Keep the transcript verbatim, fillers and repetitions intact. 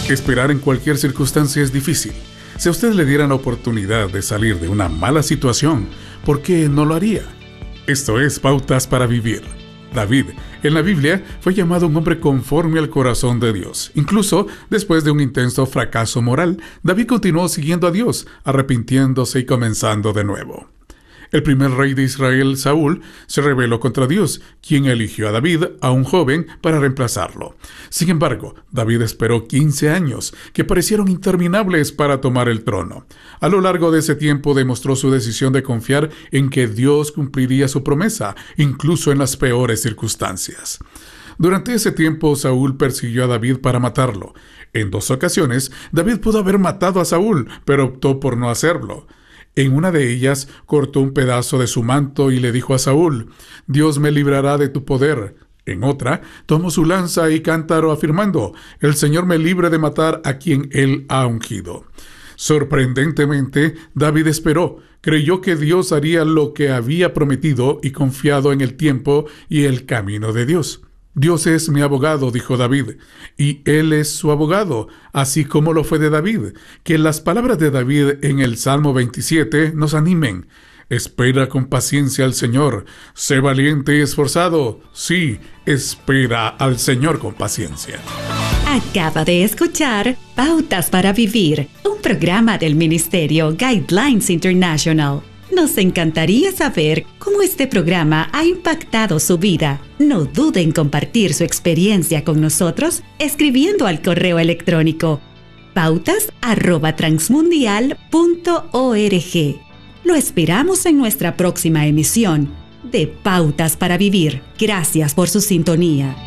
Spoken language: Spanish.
Esperar en cualquier circunstancia es difícil. Si a usted le dieran la oportunidad de salir de una mala situación, ¿por qué no lo haría? Esto es Pautas para Vivir. David, en la Biblia, fue llamado un hombre conforme al corazón de Dios. Incluso después de un intenso fracaso moral, David continuó siguiendo a Dios, arrepintiéndose y comenzando de nuevo. El primer rey de Israel, Saúl, se rebeló contra Dios, quien eligió a David, a un joven, para reemplazarlo. Sin embargo, David esperó quince años, que parecieron interminables para tomar el trono. A lo largo de ese tiempo demostró su decisión de confiar en que Dios cumpliría su promesa, incluso en las peores circunstancias. Durante ese tiempo, Saúl persiguió a David para matarlo. En dos ocasiones, David pudo haber matado a Saúl, pero optó por no hacerlo. En una de ellas, cortó un pedazo de su manto y le dijo a Saúl: «Dios me librará de tu poder». En otra, tomó su lanza y cántaro afirmando: «El Señor me libre de matar a quien Él ha ungido». Sorprendentemente, David esperó, creyó que Dios haría lo que había prometido y confiado en el tiempo y el camino de Dios. «Dios es mi abogado», dijo David, y Él es su abogado, así como lo fue de David. Que las palabras de David en el Salmo veintisiete nos animen. Espera con paciencia al Señor. Sé valiente y esforzado. Sí, espera al Señor con paciencia. Acaba de escuchar Pautas para Vivir, un programa del Ministerio Guidelines International. Nos encantaría saber cómo este programa ha impactado su vida. No duden en compartir su experiencia con nosotros escribiendo al correo electrónico pautas arroba transmundial punto org. Lo esperamos en nuestra próxima emisión de Pautas para Vivir. Gracias por su sintonía.